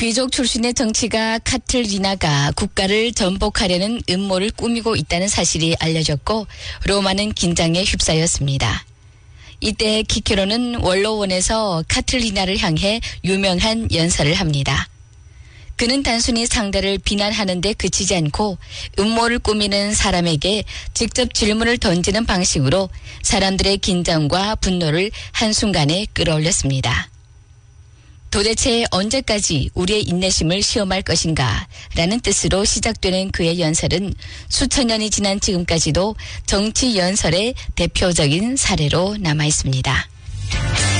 귀족 출신의 정치가 카틀리나가 국가를 전복하려는 음모를 꾸미고 있다는 사실이 알려졌고 로마는 긴장에 휩싸였습니다. 이때 키케로는 원로원에서 카틀리나를 향해 유명한 연설을 합니다. 그는 단순히 상대를 비난하는 데 그치지 않고 음모를 꾸미는 사람에게 직접 질문을 던지는 방식으로 사람들의 긴장과 분노를 한순간에 끌어올렸습니다. 도대체 언제까지 우리의 인내심을 시험할 것인가 라는 뜻으로 시작되는 그의 연설은 수천 년이 지난 지금까지도 정치 연설의 대표적인 사례로 남아 있습니다.